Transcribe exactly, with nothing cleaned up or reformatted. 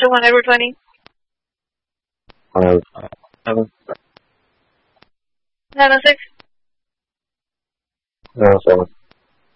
to one over twenty. one over seven. nine oh six. nine oh seven.